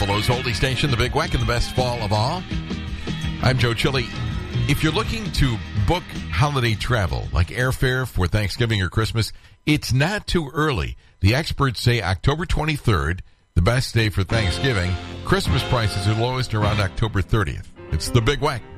Buffalo's oldie station, the Big Weck, and the best fall of all. I'm Joe Chili. If you're looking to book holiday travel, like airfare for Thanksgiving or Christmas, it's not too early. The experts say October 23rd, the best day for Thanksgiving. Christmas prices are lowest around October 30th. It's the Big Weck.